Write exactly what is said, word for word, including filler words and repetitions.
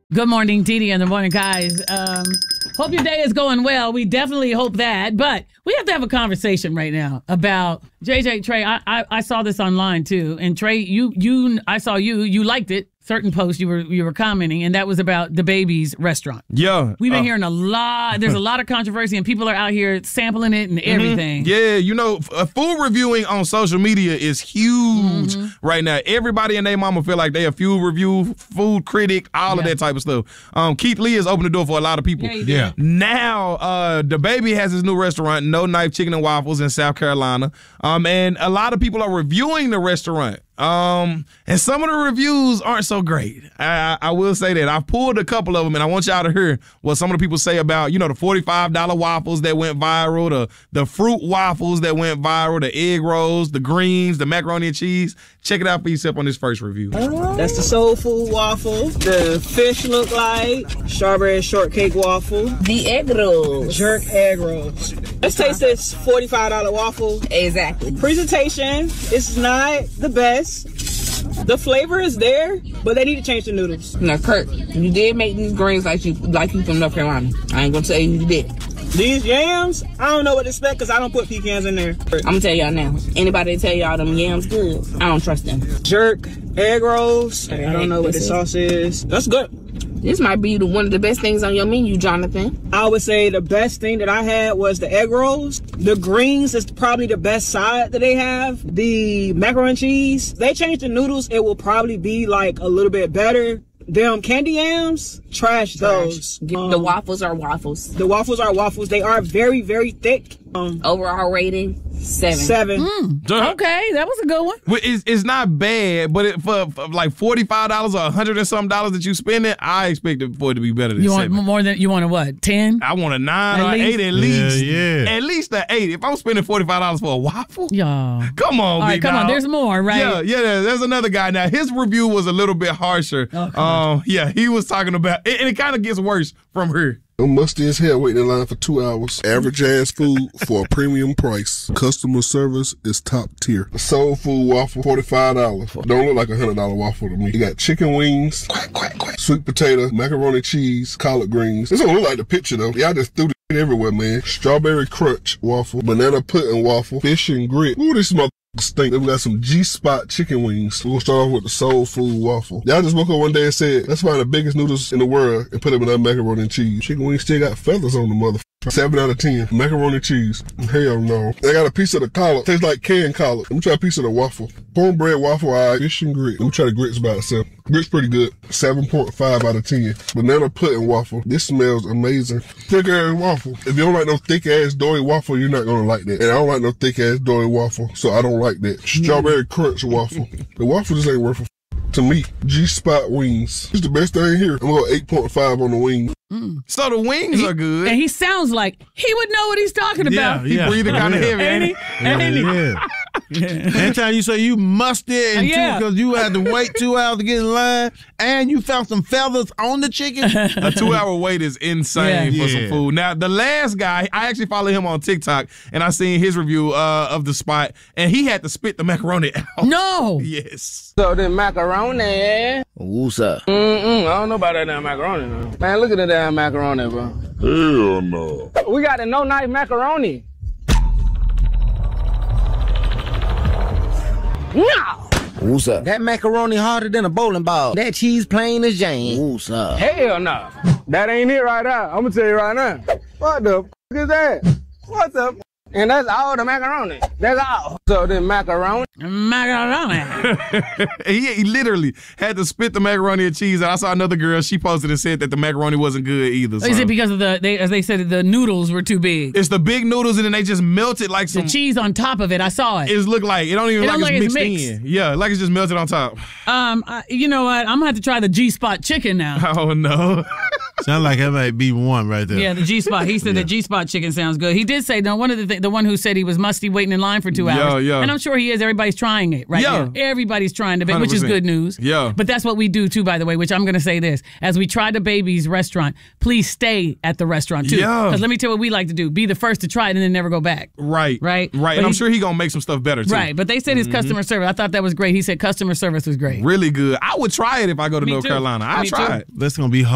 Good morning, Dee Dee, and the morning guys. Um, hope your day is going well. We definitely hope that, but we have to have a conversation right now about J J Trey. I, I I saw this online too, and Trey, you you I saw you you liked it. Certain posts you were you were commenting, and that was about the Baby's restaurant. Yeah, we've been uh, hearing a lot. There's a lot of controversy, and people are out here sampling it and everything. Mm-hmm. Yeah, you know, uh, food reviewing on social media is huge mm-hmm. right now. Everybody and their mama feel like they a food review, food critic, all yeah. of that type of stuff. Um, Keith Lee has opened the door for a lot of people. Yeah. yeah. Now, uh, the Baby has his new restaurant, No Knife Chicken and Waffles in South Carolina, um, and a lot of people are reviewing the restaurant. Um, and some of the reviews aren't so great. I, I will say that. I've pulled a couple of them, and I want y'all to hear what some of the people say about, you know, the forty-five dollar waffles that went viral, the, the fruit waffles that went viral, the egg rolls, the greens, the macaroni and cheese. Check it out for yourself on this first review. That's the soul food waffle. The fish look like strawberry shortcake waffle. The egg rolls. Jerk egg rolls. Let's taste this forty-five dollar waffle. Exactly. Presentation is not the best. The flavor is there, but they need to change the noodles. Now, Kurt, you did make these greens like you like you from North Carolina. I ain't gonna tell you you did. These yams, I don't know what to expect because I don't put pecans in there. I'm gonna tell y'all now. Anybody tell y'all them yams good, I don't trust them. Jerk egg rolls. I don't know what the sauce is. That's good. This might be the, one of the best things on your menu, Jonathan. I would say the best thing that I had was the egg rolls. The greens is probably the best side that they have. The macaroni and cheese, they changed the noodles. It will probably be like a little bit better. Them candy yams, trash those. Um, the waffles are waffles. The waffles are waffles. They are very, very thick. Um, Overall rating, seven. Seven. Mm, okay, that was a good one. Well, it's, it's not bad, but it, for, for like forty-five dollars or a hundred and some dollars that you spend it, I expect it for it to be better than you want seven. More than you want a what? Ten? I want a nine at or least? eight at least. Yeah, yeah. At least an eight. If I'm spending forty-five dollars for a waffle, yeah. Come on, all right, big come dog. on. There's more, right? Yeah, yeah. There's another guy now. His review was a little bit harsher. Okay. Um, yeah, he was talking about, and it kind of gets worse from her. I'm musty as hell waiting in line for two hours. Average ass food for a premium price. Customer service is top tier. The soul food waffle, forty-five dollars. Don't look like a one hundred dollar waffle to me. You got chicken wings, quack, quack, quack. Sweet potato, macaroni cheese, collard greens. This don't look like the picture though. Y'all just threw the shit everywhere, man. Strawberry crunch waffle, banana pudding waffle, fish and grit. Ooh, this mother stink. Then we got some G-Spot chicken wings. We're gonna start off with the soul food waffle. Y'all just woke up one day and said, let's find the biggest noodles in the world and put them in that macaroni and cheese. Chicken wings still got feathers on the motherfucker. seven out of ten. Macaroni cheese. Hell no. I got a piece of the collard. Tastes like canned collard. Let me try a piece of the waffle. Cornbread waffle, alright. Fish and grit. Let me try the grits by itself. Grits pretty good. seven point five out of ten. Banana pudding waffle. This smells amazing. Thick ass waffle. If you don't like no thick ass doughy waffle, you're not gonna like that. And I don't like no thick ass doughy waffle, so I don't like that. Strawberry crunch waffle. The waffle just ain't worth a to me. G-Spot wings. It's the best thing here. I'm gonna go eight point five on the wings. Mm. So the wings he, are good. And he sounds like he would know what he's talking about. Yeah, yeah. He breathing kind of heavy, ain't he? Yeah, Ain't he? yeah. Anytime you say you musty and Yeah. because you had to wait two hours to get in line, and you found some feathers on the chicken. A two-hour wait is insane Yeah. for some Yeah. food. Now, the last guy, I actually follow him on TikTok, and I seen his review uh, of the spot, and he had to spit the macaroni out. No. Yes. So the macaroni. What's up? Mm-mm, I don't know about that damn macaroni, man. Man, look at the damn macaroni, bro. Hell no. We got the no knife macaroni. No! What's up? That macaroni harder than a bowling ball. That cheese plain as Jane. What's up? Hell no. That ain't it right now. I'm gonna tell you right now. What the f is that? What's up? And that's all the macaroni. That's all. So the macaroni. Macaroni. he, he literally had to spit the macaroni and cheese. And I saw another girl, she posted and said that the macaroni wasn't good either. So. Is it because of the, they, as they said, the noodles were too big? It's the big noodles and then they just melted like some. The cheese on top of it, I saw it. It look like, it don't even It look don't like, like it's it's mixed, mixed. in. Yeah, like it's just melted on top. Um, I, you know what? I'm gonna have to try the G-Spot chicken now. Oh no. Sound like that might be one right there. Yeah, the G-Spot. He said Yeah. the G-Spot chicken sounds good. He did say, no, one of the th- the one who said he was musty waiting in line for two Yeah, hours. yeah. And I'm sure he is. Everybody's trying it right Yeah. now. Everybody's trying to, which is one hundred percent. good news. Yeah. But that's what we do too, by the way, which I'm going to say this. As we try the Baby's restaurant, please stay at the restaurant too. Yeah. Because let me tell you what we like to do. Be the first to try it and then never go back. Right. Right? Right. But And I'm he- sure he gonna make some stuff better too. Right. But they said his customer service. I thought that was great. He said customer service was great. Really good. I would try it if I go to Me North too. Carolina. I'll Me try too. it. That's gonna be hard.